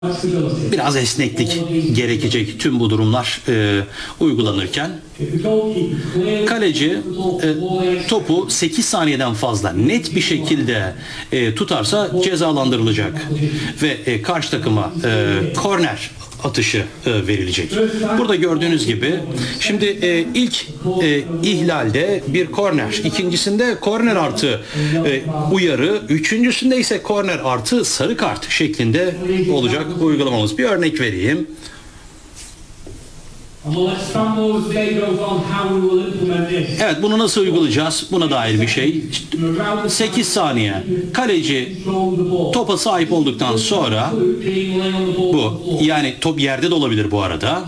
Biraz esneklik gerekecek tüm bu durumlar uygulanırken. Kaleci topu 8 saniyeden fazla net bir şekilde tutarsa cezalandırılacak ve karşı takıma korner atışı verilecek. Burada gördüğünüz gibi şimdi ilk ihlalde bir korner, ikincisinde korner artı uyarı, üçüncüsünde ise korner artı sarı kart şeklinde olacak uygulamamız. Bir örnek vereyim. Evet, bunu nasıl uygulayacağız? Buna dair bir şey. 8 saniye. Kaleci topa sahip olduktan sonra bu. Yani top yerde de olabilir bu arada.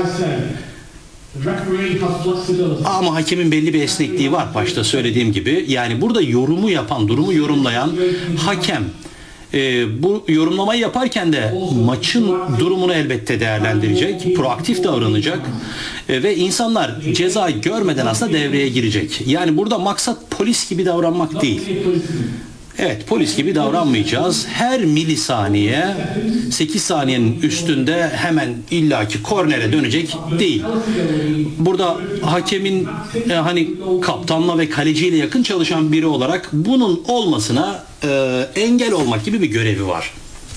Ama hakemin belli bir esnekliği var başta söylediğim gibi. Yani burada yorumu yapan, durumu yorumlayan hakem. Bu yorumlamayı yaparken de maçın durumunu elbette değerlendirecek, proaktif davranacak ve insanlar ceza görmeden aslında devreye girecek. Yani burada maksat polis gibi davranmak değil. Evet, polis gibi davranmayacağız. Her milisaniye 8 saniyenin üstünde hemen illaki kornere dönecek değil. Burada hakemin hani kaptanla ve kaleciyle yakın çalışan biri olarak bunun olmasına engel olmak gibi bir görevi var.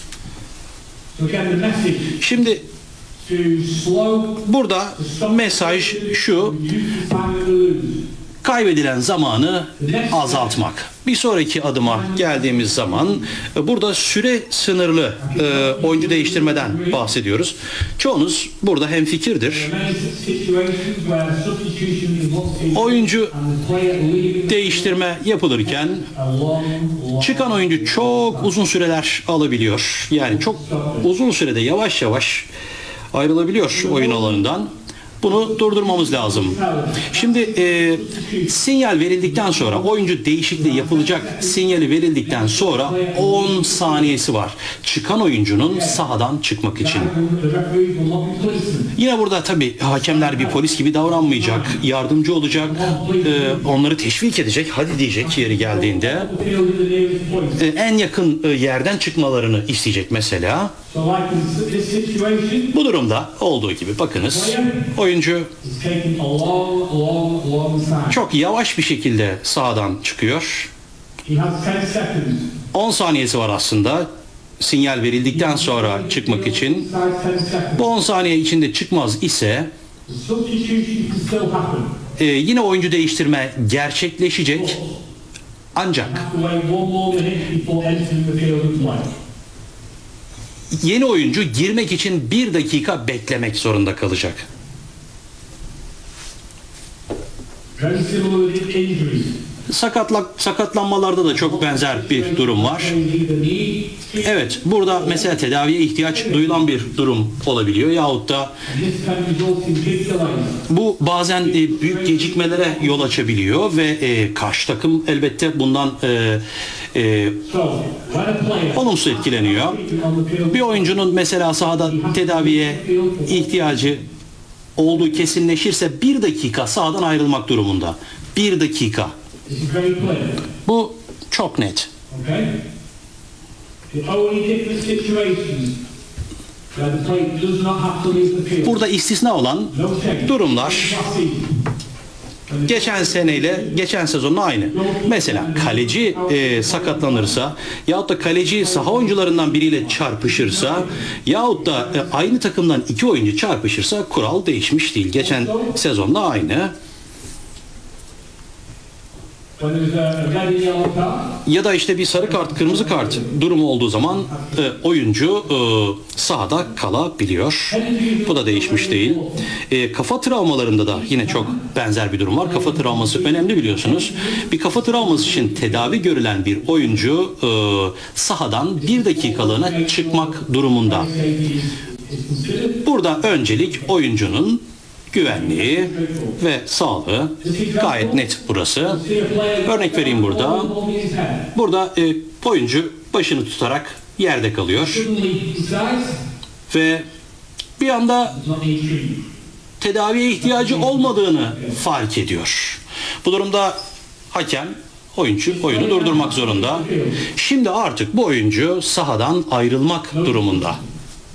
Şimdi burada mesaj şu: kaybedilen zamanı azaltmak. Bir sonraki adıma geldiğimiz zaman burada süre sınırlı oyuncu değiştirmeden bahsediyoruz. Çoğunuz burada hemfikirdir. Oyuncu değiştirme yapılırken çıkan oyuncu çok uzun süreler alabiliyor. Yani çok uzun sürede yavaş yavaş ayrılabiliyor oyun alanından. Bunu durdurmamız lazım. Şimdi sinyal verildikten sonra, oyuncu değişikliği yapılacak sinyali verildikten sonra 10 saniyesi var çıkan oyuncunun sahadan çıkmak için. Yine burada tabii hakemler bir polis gibi davranmayacak, yardımcı olacak, onları teşvik edecek, hadi diyecek yeri geldiğinde. En yakın yerden çıkmalarını isteyecek mesela. Bu durumda olduğu gibi bakınız, oyuncu çok yavaş bir şekilde sahadan çıkıyor. 10 saniyesi var aslında sinyal verildikten sonra çıkmak için. Bu 10 saniye içinde çıkmaz ise yine oyuncu değiştirme gerçekleşecek, ancak yeni oyuncu girmek için 1 dakika beklemek zorunda kalacak. Sakatlanmalarda da çok benzer bir durum var. Evet, burada mesela tedaviye ihtiyaç duyulan bir durum olabiliyor yahut da bu bazen büyük gecikmelere yol açabiliyor ve karşı takım elbette bundan olumsuz etkileniyor. Bir oyuncunun mesela sahada tedaviye ihtiyacı olduğu kesinleşirse 1 dakika sahadan ayrılmak durumunda. 1 dakika. Bu çok net. Burada istisna olan durumlar geçen seneyle geçen sezonla aynı. Mesela kaleci sakatlanırsa yahut da kaleci saha oyuncularından biriyle çarpışırsa yahut da aynı takımdan 2 oyuncu çarpışırsa kural değişmiş değil. Geçen sezonla aynı. Ya da işte bir sarı kart, kırmızı kart durumu olduğu zaman oyuncu sahada kalabiliyor. Bu da değişmiş değil. Kafa travmalarında da yine çok benzer bir durum var. Kafa travması önemli, biliyorsunuz. Bir kafa travması için tedavi görülen bir oyuncu sahadan 1 dakikalığına çıkmak durumunda. Burada öncelik oyuncunun güvenliği ve sağlığı, gayet net burası. Örnek vereyim burada. Burada oyuncu başını tutarak yerde kalıyor ve bir anda tedaviye ihtiyacı olmadığını fark ediyor. Bu durumda hakem oyunu durdurmak zorunda. Şimdi artık bu oyuncu sahadan ayrılmak durumunda.